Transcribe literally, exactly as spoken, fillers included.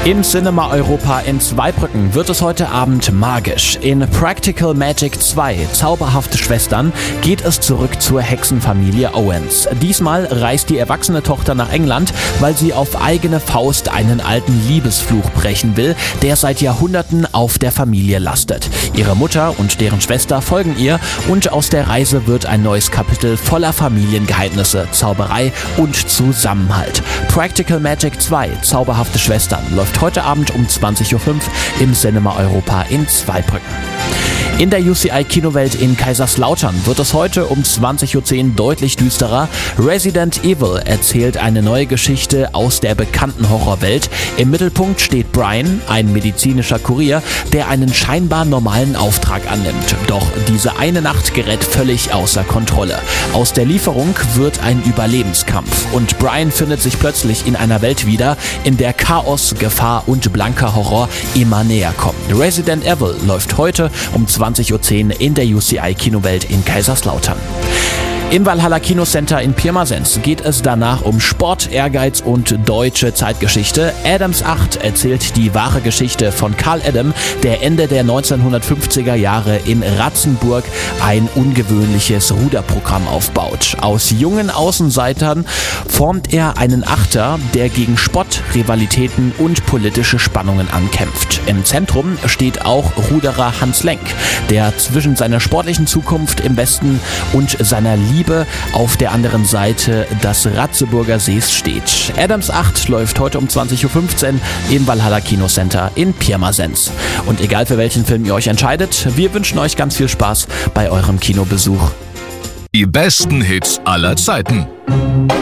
Im Cinema Europa in Zweibrücken wird es heute Abend magisch. In Practical Magic zwei, Zauberhafte Schwestern, geht es zurück zur Hexenfamilie Owens. Diesmal reist die erwachsene Tochter nach England, weil sie auf eigene Faust einen alten Liebesfluch brechen will, der seit Jahrhunderten auf der Familie lastet. Ihre Mutter und deren Schwester folgen ihr und aus der Reise wird ein neues Kapitel voller Familiengeheimnisse, Zauberei und Zusammenhalt. Practical Magic zwei, Zauberhafte Schwestern, läuft heute Abend um zwanzig Uhr fünf im Cinema Europa in Zweibrücken. In der U C I-Kinowelt in Kaiserslautern wird es heute um zwanzig Uhr zehn deutlich düsterer. Resident Evil erzählt eine neue Geschichte aus der bekannten Horrorwelt. Im Mittelpunkt steht Brian, ein medizinischer Kurier, der einen scheinbar normalen Auftrag annimmt. Doch diese eine Nacht gerät völlig außer Kontrolle. Aus der Lieferung wird ein Überlebenskampf und Brian findet sich plötzlich in einer Welt wieder, in der Chaos, Gefahr und blanker Horror immer näher kommen. Resident Evil läuft heute um zwanzig Uhr zehn in der U C I-Kinowelt in Kaiserslautern. Im Valhalla Kinocenter in Pirmasens geht es danach um Sport, Ehrgeiz und deutsche Zeitgeschichte. Adams acht erzählt die wahre Geschichte von Karl Adam, der Ende der neunzehnhundertfünfziger Jahre in Ratzenburg ein ungewöhnliches Ruderprogramm aufbaut. Aus jungen Außenseitern formt er einen Achter, der gegen Spott, Rivalitäten und politische Spannungen ankämpft. Im Zentrum steht auch Ruderer Hans Lenk, der zwischen seiner sportlichen Zukunft im Westen und seiner Liebe auf der anderen Seite des Ratzeburger Sees steht. Adams acht läuft heute um zwanzig Uhr fünfzehn im Valhalla Kinocenter in Pirmasens. Und egal für welchen Film ihr euch entscheidet, wir wünschen euch ganz viel Spaß bei eurem Kinobesuch. Die besten Hits aller Zeiten.